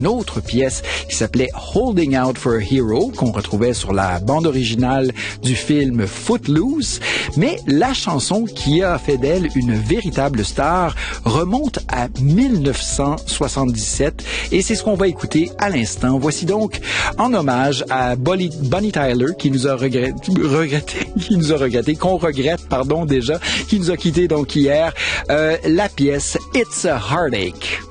une autre pièce qui s'appelait Holding Out for a Hero, qu'on retrouvait sur la bande originale du film Footloose. Mais la chanson qui a fait d'elle une véritable star remonte à 1977 et c'est ce qu'on va écouter à l'instant. Voici donc, en hommage à Bonnie Tyler, qui nous a quitté donc hier, la pièce It's a Heartache.